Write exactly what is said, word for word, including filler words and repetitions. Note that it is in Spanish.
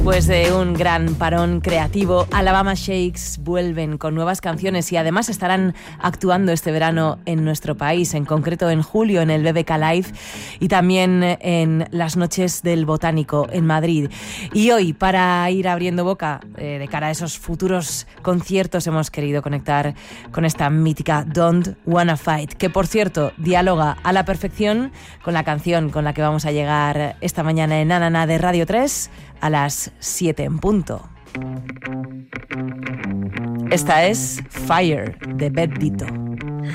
Después de un gran parón creativo, Alabama Shakes vuelven con nuevas canciones y además estarán actuando este verano en nuestro país, en concreto en julio en el B B K Live y también en las Noches del Botánico en Madrid. Y hoy, para ir abriendo boca eh, de cara a esos futuros conciertos, hemos querido conectar con esta mítica Don't Wanna Fight, que por cierto dialoga a la perfección con la canción con la que vamos a llegar esta mañana en Nanana de Radio tres a las siete en punto. Esta es Fire de Beth Ditto.